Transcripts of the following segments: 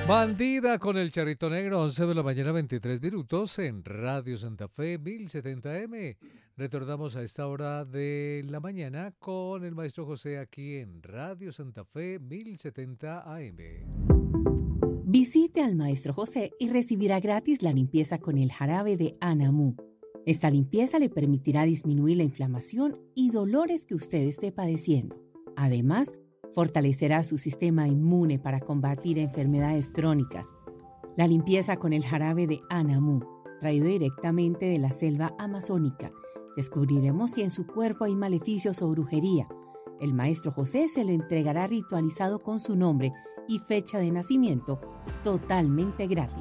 Bandida con el Charrito Negro, 11 de la mañana, 23 minutos en Radio Santa Fe 1070M. Retornamos a esta hora de la mañana con el maestro José aquí en Radio Santa Fe 1070 AM. Visite al maestro José y recibirá gratis la limpieza con el jarabe de Anamú. Esta limpieza le permitirá disminuir la inflamación y dolores que usted esté padeciendo. Además, fortalecerá su sistema inmune para combatir enfermedades crónicas. La limpieza con el jarabe de Anamú, traído directamente de la selva amazónica. Descubriremos si en su cuerpo hay maleficios o brujería. El maestro José se lo entregará ritualizado con su nombre y fecha de nacimiento, totalmente gratis.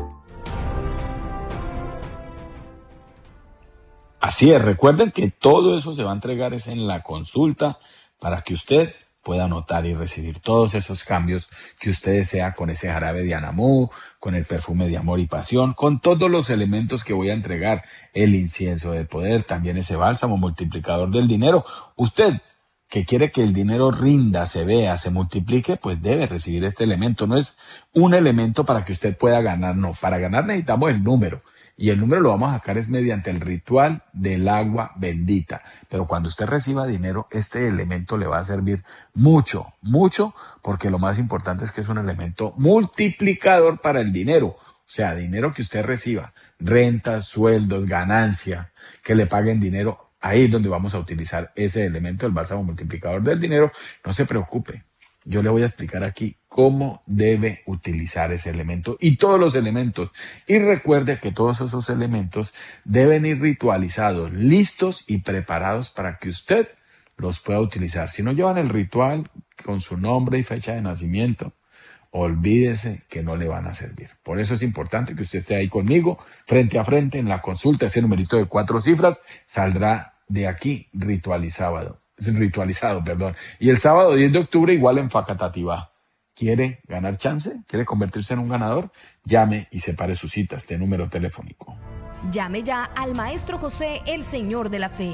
Así es, recuerden que todo eso se va a entregar es en la consulta para que usted pueda notar y recibir todos esos cambios que usted desea con ese jarabe de Anamú, con el perfume de amor y pasión, con todos los elementos que voy a entregar, el incienso de poder, también ese bálsamo multiplicador del dinero. Usted que quiere que el dinero rinda, se vea, se multiplique, pues debe recibir este elemento. No es un elemento para que usted pueda ganar, no. Para ganar necesitamos el número. Y el número lo vamos a sacar es mediante el ritual del agua bendita. Pero cuando usted reciba dinero, este elemento le va a servir mucho, mucho, porque lo más importante es que es un elemento multiplicador para el dinero. O sea, dinero que usted reciba, rentas, sueldos, ganancia, que le paguen dinero. Ahí es donde vamos a utilizar ese elemento, el bálsamo multiplicador del dinero. No se preocupe. Yo le voy a explicar aquí cómo debe utilizar ese elemento y todos los elementos. Y recuerde que todos esos elementos deben ir ritualizados, listos y preparados para que usted los pueda utilizar. Si no llevan el ritual con su nombre y fecha de nacimiento, olvídese que no le van a servir. Por eso es importante que usted esté ahí conmigo, frente a frente, en la consulta. Ese numerito de 4 cifras saldrá de aquí ritualizado, perdón. Y el sábado 10 de octubre igual en Facatativá. ¿Quiere ganar chance? ¿Quiere convertirse en un ganador? Llame y separe su cita, este número telefónico. Llame ya al Maestro José, el Señor de la Fe,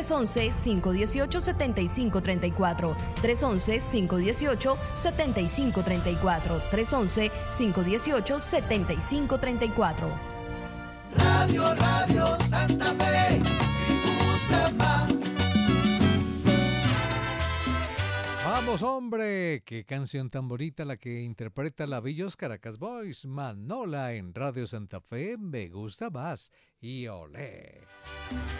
311-518-7534, 311-518-7534, 311-518-7534. Radio Santa Fe, me gusta más. Vamos, hombre, qué canción tan bonita la que interpreta la Villos Caracas Boys, Manola en Radio Santa Fe, me gusta más y olé.